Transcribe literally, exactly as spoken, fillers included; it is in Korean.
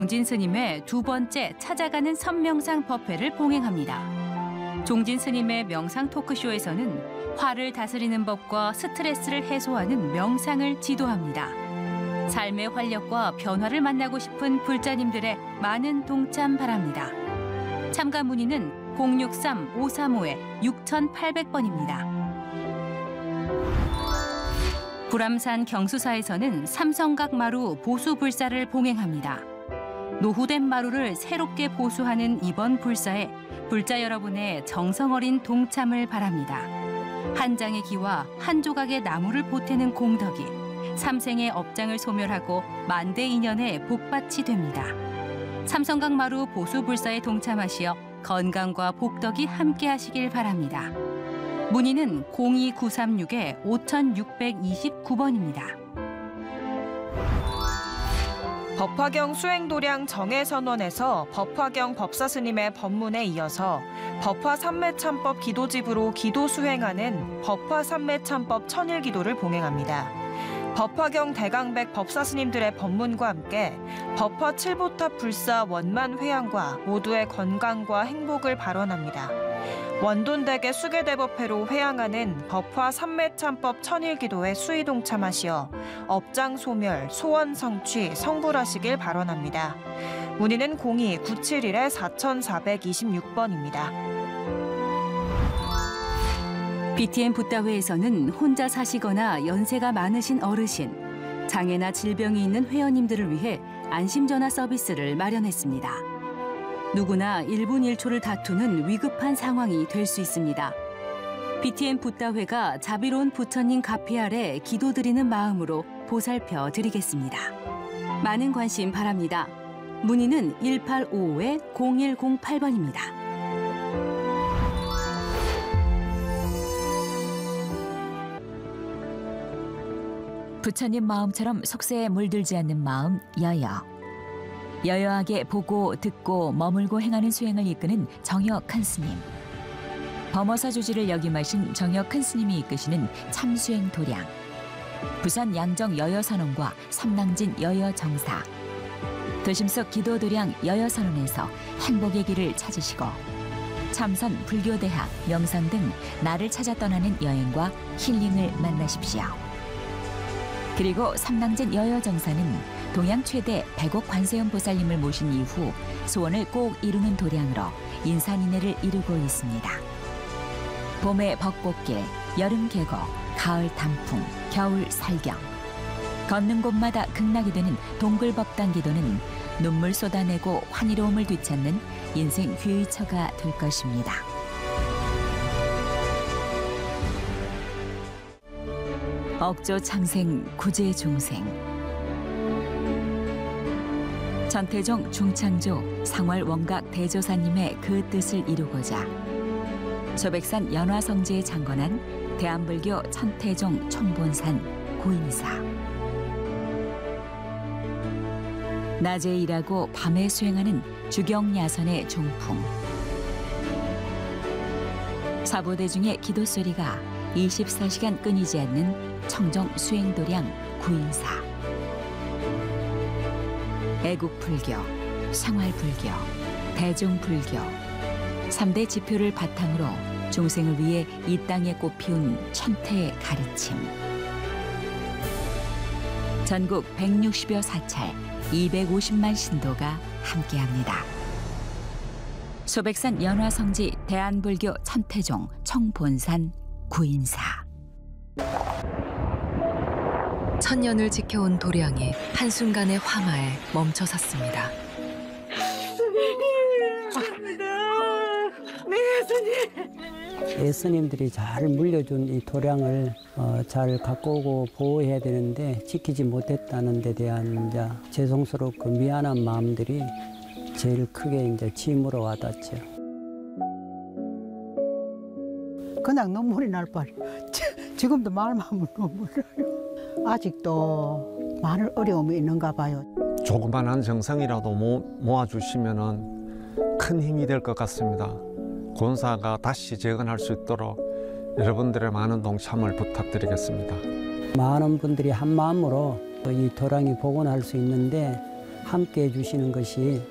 종진 스님의 두 번째 찾아가는 선명상 법회를 봉행합니다. 종진 스님의 명상 토크쇼에서는 화를 다스리는 법과 스트레스를 해소하는 명상을 지도합니다. 삶의 활력과 변화를 만나고 싶은 불자님들의 많은 동참 바랍니다. 참가 문의는 공육삼 오삼오 육팔공 번입니다. 불암산 경수사에서는 삼성각 마루 보수 불사를 봉행합니다. 노후된 마루를 새롭게 보수하는 이번 불사에 불자 여러분의 정성 어린 동참을 바랍니다. 한 장의 기와 한 조각의 나무를 보태는 공덕이 삼생의 업장을 소멸하고 만대 인연의 복밭이 됩니다. 삼성각 마루 보수 불사에 동참하시어 건강과 복덕이 함께하시길 바랍니다. 문의는 공이구삼육 오육이구 번입니다. 법화경 수행도량 정해선원에서 법화경 법사스님의 법문에 이어서 법화삼매참법 기도집으로 기도 수행하는 법화삼매참법 천일기도를 봉행합니다. 법화경 대강백 법사스님들의 법문과 함께 법화 칠보탑 불사 원만 회양과 모두의 건강과 행복을 발언합니다. 원돈대계 수계대법회로 회양하는 법화 삼매참법 천일기도에 수의 동참하시어 업장 소멸, 소원 성취, 성불하시길 발언합니다. 문의는 공이 구칠일 사사이육 번입니다. 비티엠 붓다회에서는 혼자 사시거나 연세가 많으신 어르신, 장애나 질병이 있는 회원님들을 위해 안심전화 서비스를 마련했습니다. 누구나 일 분 일 초를 다투는 위급한 상황이 될 수 있습니다. 비티엠 붓다회가 자비로운 부처님 가피 아래 기도드리는 마음으로 보살펴 드리겠습니다. 많은 관심 바랍니다. 문의는 일팔오오 공일공팔 번입니다. 부처님 마음처럼 속세에 물들지 않는 마음 여여. 여여하게 보고 듣고 머물고 행하는 수행을 이끄는 정여 큰 스님. 범어사 주지를 역임하신 정여 큰 스님이 이끄시는 참수행 도량. 부산 양정 여여선원과 삼낭진 여여정사. 도심 속 기도도량 여여선원에서 행복의 길을 찾으시고 참선 불교대학, 명상 등 나를 찾아 떠나는 여행과 힐링을 만나십시오. 그리고 삼낭진 여여정사는 동양 최대 백억 관세음 보살님을 모신 이후 소원을 꼭 이루는 도량으로 인산인해를 이루고 있습니다. 봄의 벚꽃길, 여름 계곡, 가을 단풍, 겨울 살경. 걷는 곳마다 극락이 되는 동굴법당 기도는 눈물 쏟아내고 환희로움을 되찾는 인생 귀의처가 될 것입니다. 억조 창생 구제 중생. 천태종 중창조 상월 원각 대조사님의 그 뜻을 이루고자 소백산 연화성지에 창건한 대한불교 천태종 총본산 구인사. 낮에 일하고 밤에 수행하는 주경야선의 종풍. 사보대 중의 기도소리가 이십사 시간 끊이지 않는 청정 수행도량 구인사. 애국불교, 생활불교, 대중불교 삼 대 지표를 바탕으로 중생을 위해 이 땅에 꽃피운 천태의 가르침. 전국 백육십여 사찰 이백오십만 신도가 함께합니다. 소백산 연화성지 대한불교 천태종 청본산 구인사. 천년을 지켜온 도량이 한순간의 황하에 멈춰 섰습니다. 예스님들이 잘 물려준 이 도량을 어, 잘 갖고 오고 보호해야 되는데 지키지 못했다는 데 대한 이제 죄송스럽고 미안한 마음들이 제일 크게 이제 짐으로 와닿죠. 그냥 눈물이 날 뻔. 지금도 말만 하면 눈물 나요. 아직도 많은 어려움이 있는가 봐요. 조그만한 정성이라도 모, 모아주시면 큰 힘이 될 것 같습니다. 권사가 다시 재건할 수 있도록 여러분들의 많은 동참을 부탁드리겠습니다. 많은 분들이 한 마음으로 이 도량이 복원할 수 있는데 함께 해주시는 것이